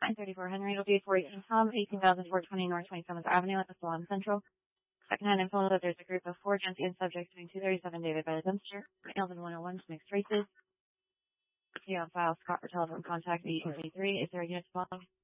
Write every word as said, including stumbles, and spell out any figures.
nine thirty-four Henry, it'll be for Tom, eighteen thousand four hundred twenty North twenty-seventh Avenue at the Salon Central. Second-hand info that there's a group of four Gentian subjects between two thirty-seven David by the dumpster, males in one oh one, mixed races. See on file, Scott for telephone contact eight three three. Is there a unit to follow?